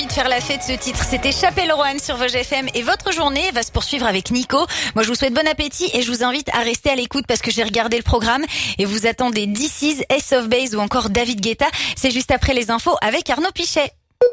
envie de faire la fête, ce titre. C'était Chapelle Roanne sur Vosges FM et votre journée va se poursuivre avec Nico. Moi, je vous souhaite bon appétit et je vous invite à rester à l'écoute parce que j'ai regardé le programme et vous attendez This Is, Ace of Base ou encore David Guetta. C'est juste après les infos avec Arnaud Pichet.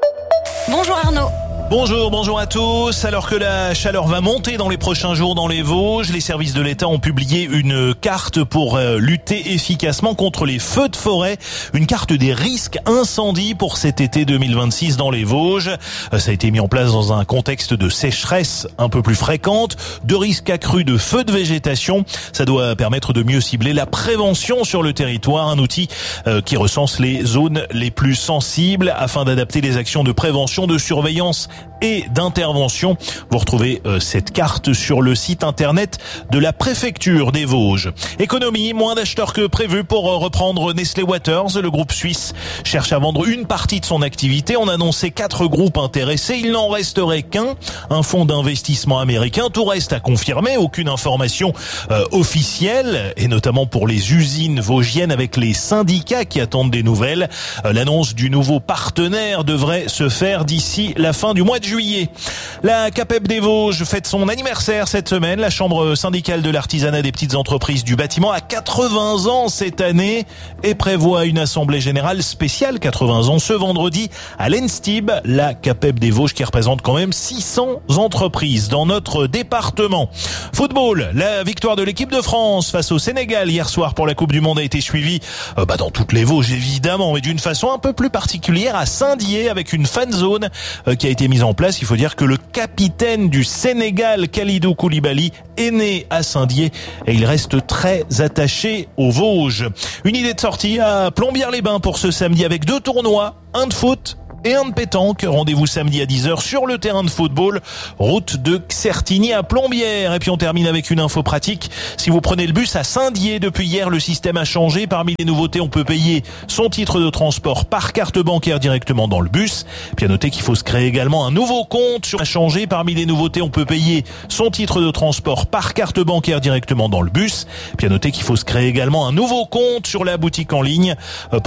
Bonjour Arnaud. Bonjour à tous. Alors que la chaleur va monter dans les prochains jours dans les Vosges, les services de l'État ont publié une carte pour lutter efficacement contre les feux de forêt. Une carte des risques incendies pour cet été 2026 dans les Vosges. Ça a été mis en place dans un contexte de sécheresse un peu plus fréquente, de risques accrus de feux de végétation. Ça doit permettre de mieux cibler la prévention sur le territoire, un outil qui recense les zones les plus sensibles afin d'adapter les actions de prévention, de surveillance et d'intervention. Vous retrouvez cette carte sur le site internet de la préfecture des Vosges. Économie, moins d'acheteurs que prévu pour reprendre Nestlé Waters. Le groupe suisse cherche à vendre une partie de son activité. On a annoncé 4 groupes intéressés. Il n'en resterait qu'un, un fonds d'investissement américain. Tout reste à confirmer. Aucune information officielle, et notamment pour les usines vosgiennes avec les syndicats qui attendent des nouvelles. L'annonce du nouveau partenaire devrait se faire d'ici la fin du mois de juillet. La CAPEB des Vosges fête son anniversaire cette semaine. La Chambre syndicale de l'artisanat des petites entreprises du bâtiment a 80 ans cette année et prévoit une assemblée générale spéciale 80 ans ce vendredi à l'Enstib. La CAPEB des Vosges qui représente quand même 600 entreprises dans notre département. Football, la victoire de l'équipe de France face au Sénégal hier soir pour la Coupe du Monde a été suivie dans toutes les Vosges évidemment, mais d'une façon un peu plus particulière à Saint-Dié avec une fan zone qui a été mise en place. Il faut dire que le capitaine du Sénégal, Kalidou Koulibaly, est né à Saint-Dié et il reste très attaché aux Vosges. Une idée de sortie à Plombières-les-Bains pour ce samedi avec 2 tournois, un de foot et un de pétanque. Rendez-vous samedi à 10h sur le terrain de football, route de Certigny à Plombières. Et puis on termine avec une info pratique. Si vous prenez le bus à Saint-Dié, depuis hier, le système a changé. Parmi les nouveautés, on peut payer son titre de transport par carte bancaire directement dans le bus. Puis à noter qu'il faut se créer également un nouveau compte. A changé. Parmi les nouveautés, on peut payer son titre de transport par carte bancaire directement dans le bus. Puis à noter qu'il faut se créer également un nouveau compte sur la boutique en ligne.